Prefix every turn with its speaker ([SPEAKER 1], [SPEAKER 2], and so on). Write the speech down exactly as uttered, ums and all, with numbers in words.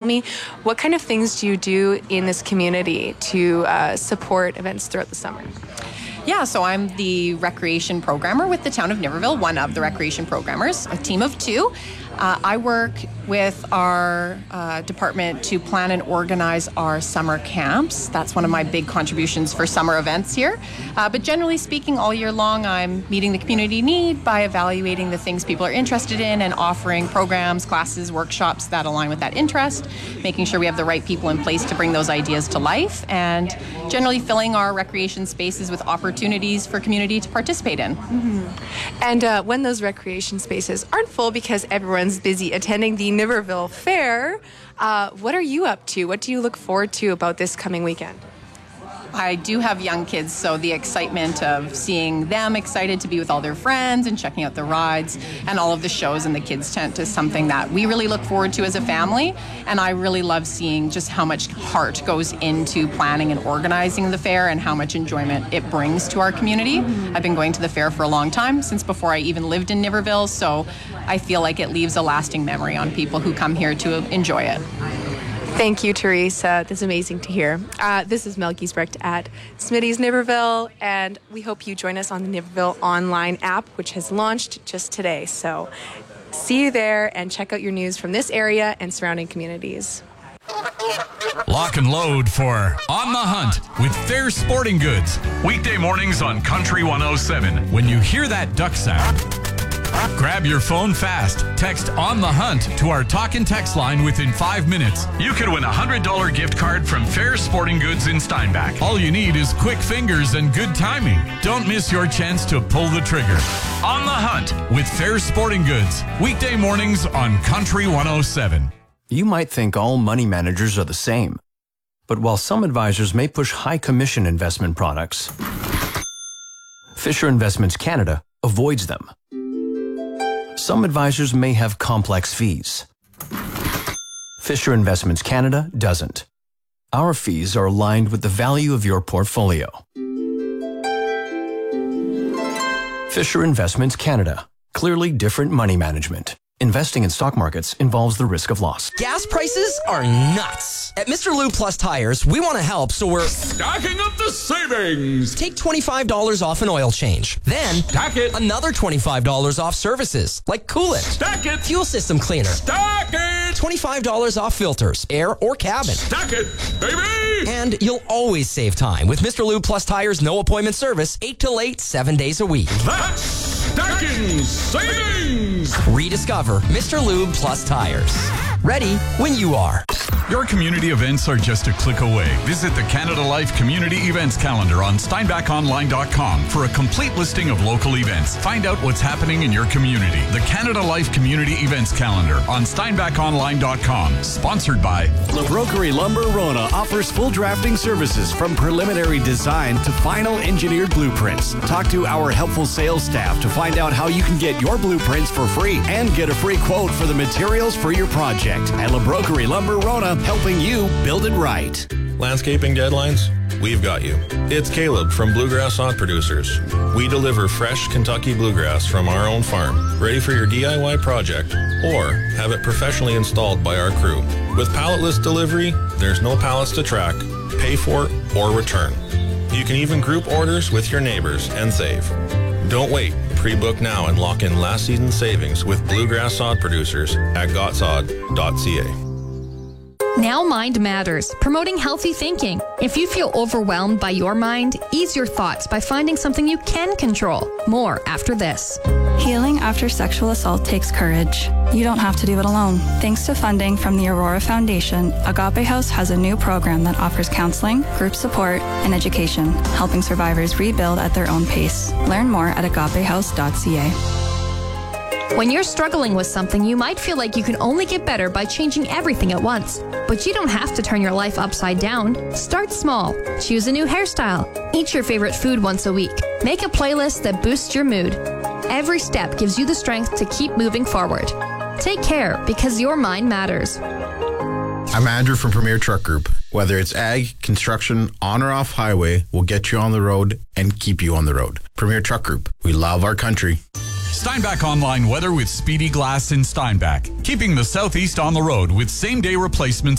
[SPEAKER 1] me, what kind of things do you do in this community to uh, support events throughout the summer?
[SPEAKER 2] Yeah, so I'm the recreation programmer with the town of Niverville, one of the recreation programmers, a team of two. Uh, I work with our uh, department to plan and organize our summer camps. That's one of my big contributions for summer events here. Uh, but generally speaking, all year long, I'm meeting the community need by evaluating the things people are interested in and offering programs, classes, workshops that align with that interest, making sure we have the right people in place to bring those ideas to life, and generally filling our recreation spaces with opportunities for community to participate in.
[SPEAKER 1] Mm-hmm. And uh, when those recreation spaces aren't full because everyone's busy attending the Niverville Fair, uh, what are you up to? What do you look forward to about this coming weekend?
[SPEAKER 2] I do have young kids, so the excitement of seeing them excited to be with all their friends and checking out the rides and all of the shows in the kids' tent is something that we really look forward to as a family. And I really love seeing just how much heart goes into planning and organizing the fair and how much enjoyment it brings to our community. Mm-hmm. I've been going to the fair for a long time, since before I even lived in Niverville, so I feel like it leaves a lasting memory on people who come here to enjoy it.
[SPEAKER 1] Thank you, Teresa. That's amazing to hear. Uh, this is Mel Giesbrecht at Smitty's Niverville, and we hope you join us on the Niverville online app, which has launched just today. So see you there and check out your news from this area and surrounding communities.
[SPEAKER 3] Lock and load for On the Hunt with Fair Sporting Goods. Weekday mornings on Country one oh seven. When you hear that duck sound, grab your phone fast. Text On the Hunt to our talk and text line within five minutes. You could win a one hundred dollars gift card from Fair Sporting Goods in Steinbach. All you need is quick fingers and good timing. Don't miss your chance to pull the trigger. On the Hunt with Fair Sporting Goods. Weekday mornings on Country one oh seven.
[SPEAKER 4] You might think all money managers are the same. But while some advisors may push high commission investment products, Fisher Investments Canada avoids them. Some advisors may have complex fees. Fisher Investments Canada doesn't. Our fees are aligned with the value of your portfolio. Fisher Investments Canada. Clearly different money management. Investing in stock markets involves the risk of loss.
[SPEAKER 5] Gas prices are nuts. At Mister Lube Plus Tires, we want to help, so we're
[SPEAKER 6] stacking up the savings.
[SPEAKER 5] Take twenty-five dollars off an oil change. Then
[SPEAKER 6] stack it.
[SPEAKER 5] Another twenty-five dollars off services, like coolant.
[SPEAKER 6] Stack it.
[SPEAKER 5] Fuel system cleaner.
[SPEAKER 6] Stack it.
[SPEAKER 5] twenty-five dollars off filters, air or cabin.
[SPEAKER 6] Stack it, baby.
[SPEAKER 5] And you'll always save time with Mister Lube Plus Tires no appointment service, eight till eight, seven days a week.
[SPEAKER 6] That's stacking savings.
[SPEAKER 5] Rediscover Mister Lube Plus Tires. Ready when you are.
[SPEAKER 3] Your community events are just a click away. Visit the Canada Life Community Events Calendar on steinbach online dot com for a complete listing of local events. Find out what's happening in your community. The Canada Life Community Events Calendar on steinbach online dot com. Sponsored by
[SPEAKER 7] LaBrokery Lumber Rona offers full drafting services from preliminary design to final engineered blueprints. Talk to our helpful sales staff to find out how you can get your blueprints for free and get a free quote for the materials for your project. At LaBrokery Lumber Rona, helping you build it right.
[SPEAKER 8] Landscaping deadlines? We've got you. It's Caleb from Bluegrass Sod Producers. We deliver fresh Kentucky bluegrass from our own farm, ready for your D I Y project, or have it professionally installed by our crew. With palletless delivery, there's no pallets to track, pay for, or return. You can even group orders with your neighbors and save. Don't wait. Pre-book now and lock in last season's savings with Bluegrass Sod Producers at got sod dot c a.
[SPEAKER 9] Now Mind Matters, promoting healthy thinking. If you feel overwhelmed by your mind, ease your thoughts by finding something you can control. More after this.
[SPEAKER 10] Healing after sexual assault takes courage. You don't have to do it alone. Thanks to funding from the Aurora Foundation, Agape House has a new program that offers counseling, group support, and education, helping survivors rebuild at their own pace. Learn more at agape house dot c a.
[SPEAKER 9] When you're struggling with something, you might feel like you can only get better by changing everything at once. But you don't have to turn your life upside down. Start small. Choose a new hairstyle. Eat your favorite food once a week. Make a playlist that boosts your mood. Every step gives you the strength to keep moving forward. Take care, because your mind matters.
[SPEAKER 11] I'm Andrew from Premier Truck Group. Whether it's ag, construction, on or off highway, we'll get you on the road and keep you on the road. Premier Truck Group. We love our country.
[SPEAKER 3] Steinbach Online Weather with Speedy Glass in Steinbach. Keeping the Southeast on the road with same-day replacements